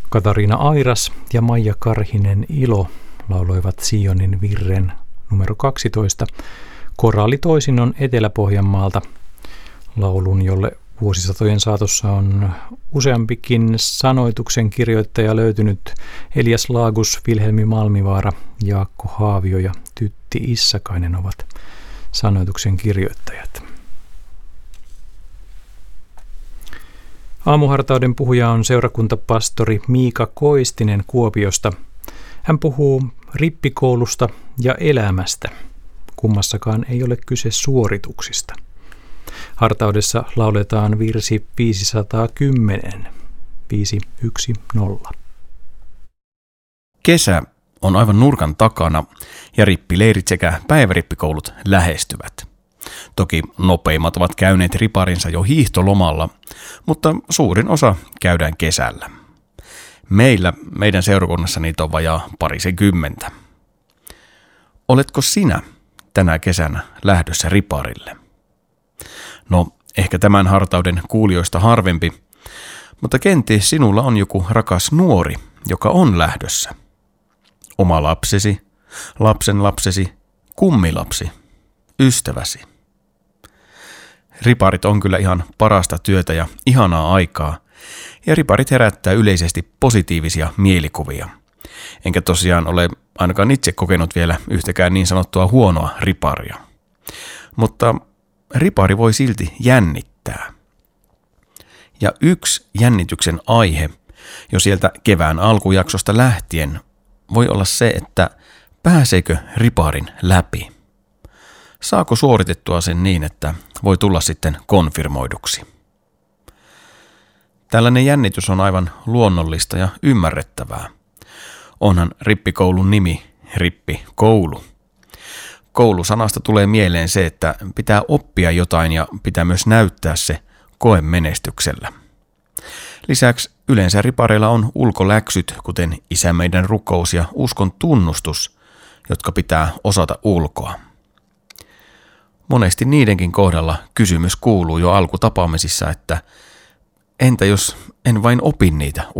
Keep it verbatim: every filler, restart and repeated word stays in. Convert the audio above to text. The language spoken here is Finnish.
Katariina Airas ja Maija Karhinen Ilo lauloivat Sionin virren numero kaksitoista. Koraali toisinnon Etelä-Pohjanmaalta, laulun, jolle vuosisatojen saatossa on useampikin sanoituksen kirjoittaja löytynyt. Elias Laagus, Vilhelmi Malmivaara, Jaakko Haavio ja Tytti Issakainen ovat sanoituksen kirjoittajat. Aamuhartauden puhuja on seurakuntapastori Miika Koistinen Kuopiosta. Hän puhuu rippikoulusta ja elämästä. Kummassakaan ei ole kyse suorituksista. Hartaudessa lauletaan virsi viisisataakymmenen, viisi yksi nolla. Kesä on aivan nurkan takana ja rippileirit sekä päivärippikoulut lähestyvät. Toki nopeimmat ovat käyneet riparinsa jo hiihtolomalla, mutta suurin osa käydään kesällä. Meillä, meidän seurakunnassa niitä on vajaa parisenkymmentä. Oletko sinä tänä kesänä lähdössä riparille? No, ehkä tämän hartauden kuulijoista harvempi, mutta kenties sinulla on joku rakas nuori, joka on lähdössä. Oma lapsesi, lapsen lapsesi, kummilapsi, ystäväsi. Riparit on kyllä ihan parasta työtä ja ihanaa aikaa, ja riparit herättää yleisesti positiivisia mielikuvia. Enkä tosiaan ole ainakaan itse kokenut vielä yhtäkään niin sanottua huonoa riparia. Mutta ripari voi silti jännittää. Ja yksi jännityksen aihe jo sieltä kevään alkujaksosta lähtien voi olla se, että pääseekö riparin läpi. Saako suoritettua sen niin, että voi tulla sitten konfirmoiduksi? Tällainen jännitys on aivan luonnollista ja ymmärrettävää. Onhan rippikoulun nimi rippikoulu. Koulusanasta tulee mieleen se, että pitää oppia jotain ja pitää myös näyttää se koemenestyksellä. Lisäksi yleensä ripareilla on ulkoläksyt, kuten Isä meidän rukous ja uskon tunnustus, jotka pitää osata ulkoa. Monesti niidenkin kohdalla kysymys kuuluu jo alkutapaamisissa, että entä jos en vain opi niitä